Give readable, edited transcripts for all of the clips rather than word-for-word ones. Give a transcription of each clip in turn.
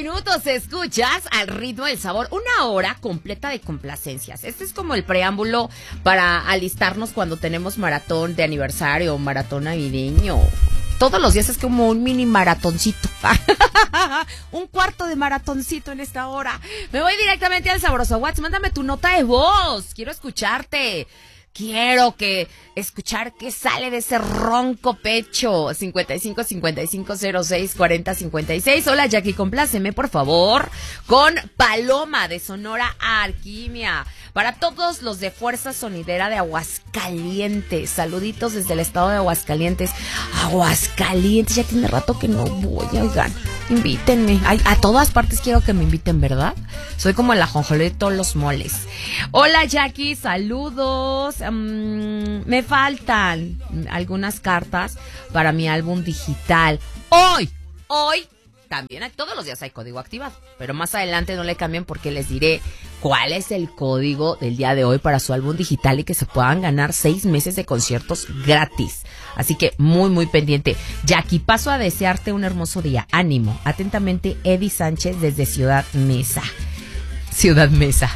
minutos escuchas al ritmo del sabor. 1 hora completa de complacencias. Este es como el preámbulo para alistarnos cuando tenemos maratón de aniversario o maratón navideño. Todos los días es como un mini maratoncito. Un cuarto de maratoncito en esta hora. Me voy directamente al Sabroso WhatsApp. Mándame tu nota de voz. Quiero escucharte. Quiero escuchar qué sale de ese ronco pecho. 55 55 06 40 56. Hola, Jackie, compláceme, por favor, con Paloma de Sonora Arquimia. Para todos los de Fuerza Sonidera de Aguascalientes. Saluditos desde el estado de Aguascalientes. Aguascalientes, ya tiene rato que no voy, oigan. Invítenme. Ay, a todas partes quiero que me inviten, ¿verdad? Soy como el ajonjolí de todos los moles. Hola, Jackie, saludos. Me faltan algunas cartas para mi álbum digital. Hoy, también todos los días hay código activado, pero más adelante no le cambien porque les diré cuál es el código del día de hoy para su álbum digital y que se puedan ganar 6 meses de conciertos gratis. Así que muy, muy pendiente. Jackie, paso a desearte un hermoso día. Ánimo. Atentamente, Eddie Sánchez desde Ciudad Mesa. Ciudad Mesa.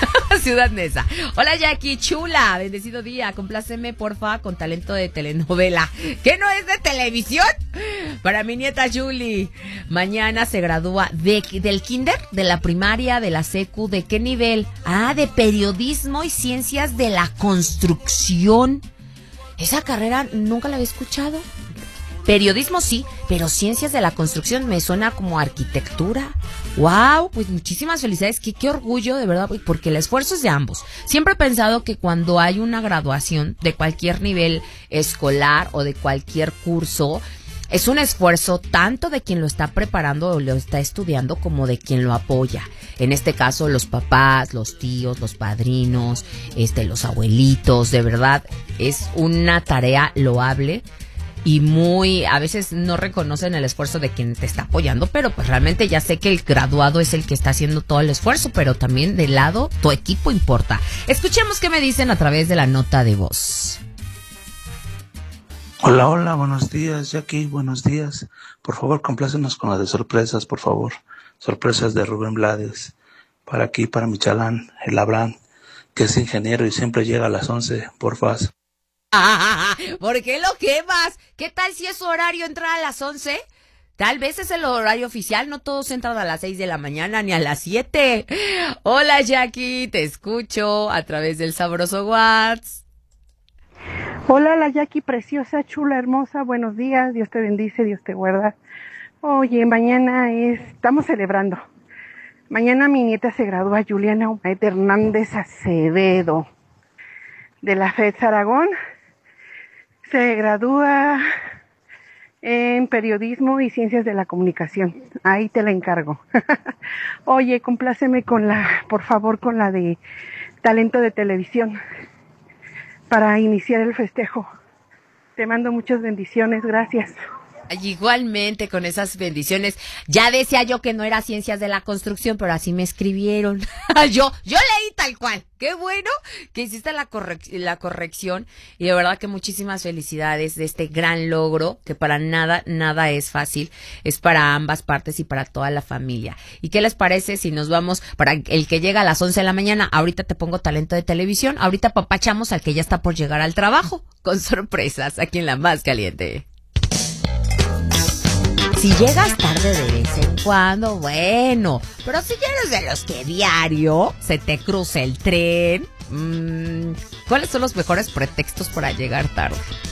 Hola, Jackie, chula. Bendecido día. Compláceme, porfa, con talento de telenovela. ¿Qué no es de televisión? Para mi nieta Julie. Mañana se gradúa del kinder, de la primaria, de la secu. ¿De qué nivel? De periodismo y ciencias de la construcción. Esa carrera nunca la había escuchado. Periodismo sí, pero ciencias de la construcción me suena como arquitectura. ¡Wow! Pues muchísimas felicidades. Qué orgullo, de verdad, porque el esfuerzo es de ambos. Siempre he pensado que cuando hay una graduación de cualquier nivel escolar o de cualquier curso, es un esfuerzo tanto de quien lo está preparando o lo está estudiando como de quien lo apoya. En este caso, los papás, los tíos, los padrinos, los abuelitos. De verdad, es una tarea loable. Y a veces no reconocen el esfuerzo de quien te está apoyando, pero pues realmente ya sé que el graduado es el que está haciendo todo el esfuerzo, pero también del lado, tu equipo importa. Escuchemos qué me dicen a través de la nota de voz. Hola, buenos días, Jackie, buenos días. Por favor, complácenos con la de sorpresas, por favor. Sorpresas de Rubén Blades. Para aquí, para mi chalán, el Abraham, que es ingeniero y siempre llega a las 11, porfa. ¿Por qué lo quemas? ¿Qué tal si es su horario entrar a las 11? Tal vez es el horario oficial, no todos entran a las 6 de la mañana ni a las 7. Hola, Jackie, te escucho a través del Sabroso WhatsApp. Hola, la Jackie preciosa, chula, hermosa, buenos días, Dios te bendice, Dios te guarda. Oye, mañana estamos celebrando. Mañana mi nieta se gradúa, Juliana Humaet Hernández Acevedo, de la FEDS Aragón. Se gradúa en periodismo y ciencias de la comunicación. Ahí te la encargo. Oye, compláceme por favor, con la de talento de televisión para iniciar el festejo. Te mando muchas bendiciones, gracias. Igualmente, con esas bendiciones. Ya decía yo que no era ciencias de la construcción, pero así me escribieron. Yo leí tal cual. Qué bueno que hiciste la corrección. Y de verdad que muchísimas felicidades de este gran logro, que para nada es fácil. Es para ambas partes y para toda la familia. ¿Y qué les parece si nos vamos para el que llega a las 11 de la mañana? Ahorita te pongo talento de televisión. Ahorita papachamos al que ya está por llegar al trabajo. Con sorpresas aquí en La Más Caliente. Si llegas tarde de vez en cuando, bueno, pero si ya eres de los que diario se te cruza el tren, ¿cuáles son los mejores pretextos para llegar tarde?